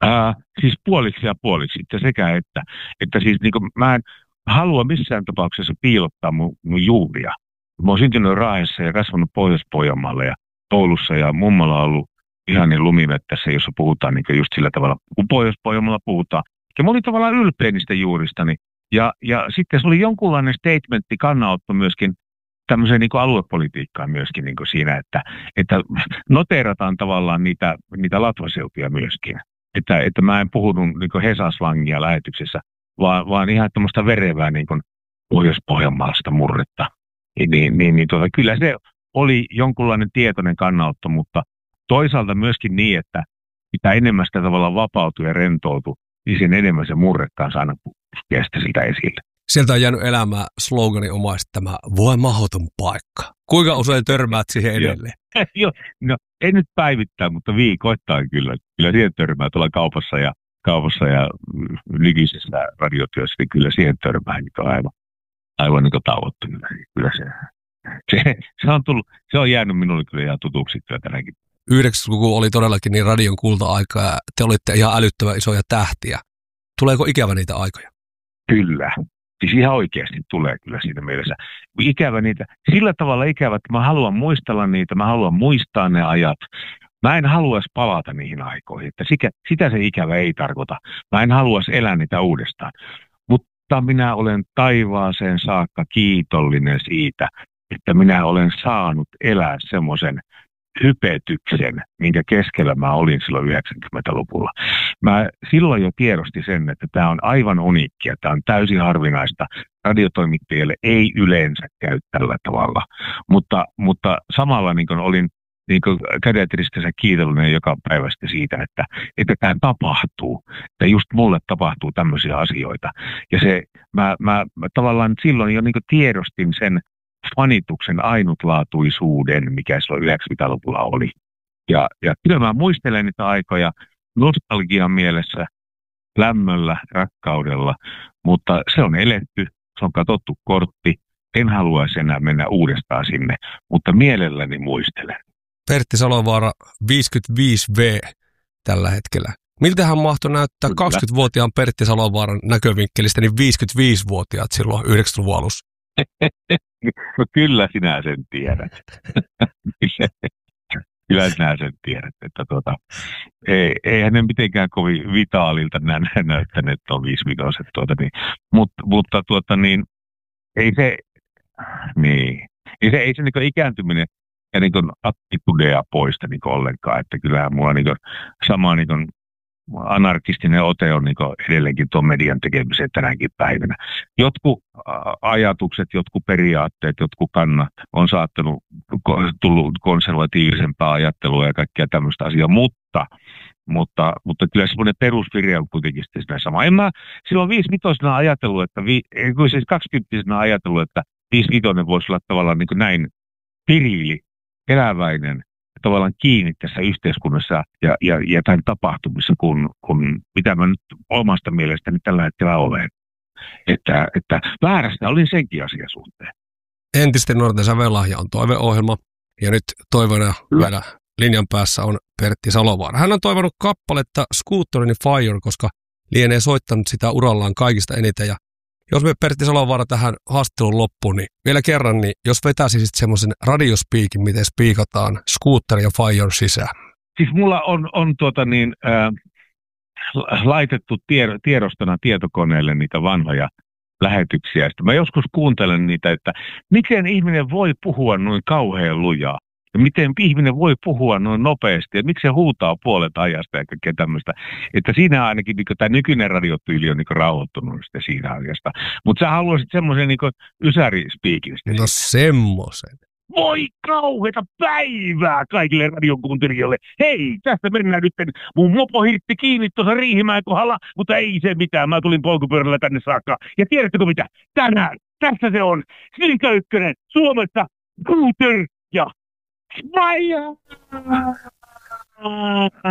Siis puoliksi ja puoliksi, että siis niin kuin, mä en halua missään tapauksessa piilottaa mun juuria. Mä oon syntynyt Raahessa ja kasvanut Pohjois-Pohjanmaalla ja Oulussa ja mummalla on ollut ihan niin lumimettässä, jossa puhutaan niin just sillä tavalla, kun Pohjois-Pohjanmaalla puhutaan. Ja mä olin tavallaan ylpeä niistä juuristani. Ja sitten se oli jonkunlainen statementti, kannanotto myöskin tämmöiseen niin aluepolitiikkaan myöskin niin siinä, että noteerataan tavallaan niitä latvaseutuja myöskin. Että mä en puhunut niin hesaslangia lähetyksessä, vaan ihan tämmöistä verevää niin Pohjois-Pohjanmaalaista murretta. Kyllä se oli jonkunlainen tietoinen kannanotto, mutta toisaalta myöskin niin, että mitä enemmän sitä tavallaan vapautui ja rentoutui, niin sen enemmän se murre kanssa aina kestä sitä esille. Sieltä on jäänyt elämään sloganinomaisesti tämä voi mahdoton paikka. Kuinka usein törmäät siihen edelleen? Joo, no ei nyt päivittää, mutta viikoittain kyllä. Kyllä siihen törmää tuolla kaupassa ja nykyisessä radiotyössä, niin kyllä siihen törmää niin aivan niin tauottomina. Kyllä se on jäänyt minulle kyllä ihan tutuksi kyllä tänäkin. 90-luku oli todellakin niin radion kulta-aika ja te olitte ihan älyttömän isoja tähtiä. Tuleeko ikävä niitä aikoja? Kyllä. Siis ihan oikeasti tulee kyllä siinä mielessä. Ikävä niitä. Sillä tavalla ikävä, että mä haluan muistella niitä, mä haluan muistaa ne ajat. Mä en haluaisi palata niihin aikoihin. Että sitä se ikävä ei tarkoita. Mä en haluaisi elää niitä uudestaan. Mutta minä olen taivaaseen saakka kiitollinen siitä, että minä olen saanut elää semmoisen hypetyksen, minkä keskellä mä olin silloin 90-luvulla. Mä silloin jo tiedostin sen, että tämä on aivan uniikkia, tämä on täysin harvinaista. Radiotoimittajille ei yleensä käy tällä tavalla, mutta samalla niin olin niin kädet ristissä kiitollinen joka päivästä siitä, että tämä tapahtuu, että just mulle tapahtuu tämmöisiä asioita. Ja mä tavallaan silloin jo niin tiedostin sen fanituksen ainutlaatuisuuden, mikä silloin 90-luvulla oli. Ja kyllä mä muistelen niitä aikoja nostalgian mielessä, lämmöllä, rakkaudella, mutta se on eletty, se on katsottu kortti, en haluaisi enää mennä uudestaan sinne, mutta mielelläni muistelen. Pertti Salovaara, 55V tällä hetkellä. Miltähän mahtoi näyttää 20-vuotiaan Pertti Salovaaran näkövinkkelistä, niin 55-vuotiaat silloin 90-luvun alussa? No kyllä sinä sen tiedät. Kyllä sinä sen tiedät, että eihän ne mitenkään kovin vitaalilta näyttäneet tuon 55 mutta ei se niin ikääntyminen ja niin attitudea poista niin ollenkaan, että kyllähän mulla niin sama niin anarkistinen ote on niin edelleenkin tuon median tekemiseen tänäkin päivänä. Jotkut ajatukset, jotkut periaatteet, jotkut kannat on tullut konservatiivisempaa ajattelua ja kaikkea tämmöistä asiaa, mutta kyllä semmoinen perusvire on kuitenkin sitä sama. En mä silloin 55-vuotiaana ajatellut, siis 20-vuotiaana ajatellut, että 55 voisi olla tavallaan niin näin piriili, eläväinen, tavallaan kiinni tässä yhteiskunnassa ja tämän tapahtumissa, kun mitä mä nyt omasta mielestäni tällä hetkellä olen. Että väärästä olin senkin asian suhteen. Entisten nuorten sävellahja on toiveohjelma, ja nyt toivona vielä linjan päässä on Pertti Salovaara. Hän on toivonut kappaletta Scooterin Fire, koska lienee soittanut sitä urallaan kaikista eniten. Ja jos me Pertti Salovaara tähän haastattelun loppuun, niin vielä kerran, niin jos vetäisisit semmoisen radiospiikin, miten spiikataan Scooter ja Fire sisään. Siis mulla on laitettu tiedostona tietokoneelle niitä vanhoja lähetyksiä. Sitten mä joskus kuuntelen niitä, että miten ihminen voi puhua noin kauhean lujaa. Ja miten ihminen voi puhua noin nopeasti ja miksi se huutaa puolet ajasta ja kaikkea tämmöistä. Että siinä ainakin niin tämä nykyinen radiotyyli on niin rauhoittunut sitten siinä asiasta. Mutta sä haluaisit semmoisen niin ysärispiikin. No semmoisen. Voi kauheata päivää kaikille radiokuuntelijoille. Hei, tästä mennään nyt. Mun mopo hirtti kiinni tuossa Riihimäen kohdalla, mutta ei se mitään. Mä tulin polkupyörällä tänne saakka. Ja tiedättekö mitä? Tänään, tässä se on. Silkä Ykkönen, Suomessa, Scooter ja Fire!